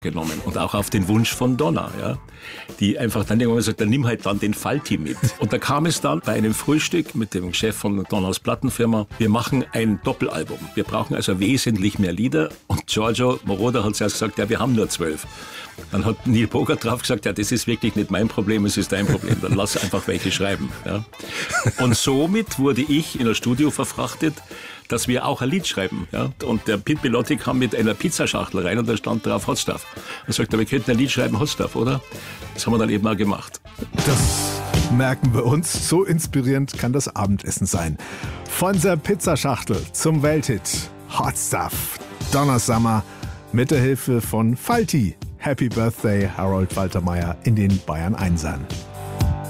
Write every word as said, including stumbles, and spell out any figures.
genommen und auch auf den Wunsch von Donna, ja, die einfach dann irgendwann gesagt, dann nimm halt dann den Falti mit. Und da kam es dann bei einem Frühstück mit dem Chef von Donnas Plattenfirma, wir machen ein Doppelalbum. Wir brauchen also wesentlich mehr Lieder. Und Giorgio Moroder hat zuerst gesagt, ja, wir haben nur zwölf. Dann hat Neil Bogart drauf gesagt, ja, das ist wirklich nicht mein Problem, es ist dein Problem. Dann lass einfach welche schreiben. Ja. Und somit wurde ich in ein Studio verfrachtet, dass wir auch ein Lied schreiben. Ja. Und der Pete Bellotti kam mit einer Pizzaschachtel rein und da stand drauf Hot Stuff. Er sagte, wir könnten ein Lied schreiben, Hot Stuff, oder? Das haben wir dann eben auch gemacht. Das merken wir uns. So inspirierend kann das Abendessen sein. Von der Pizzaschachtel zum Welthit Hot Stuff. Donna Summer mit der Hilfe von Falti. Happy Birthday, Harold Faltermeier in den Bayern Einsern.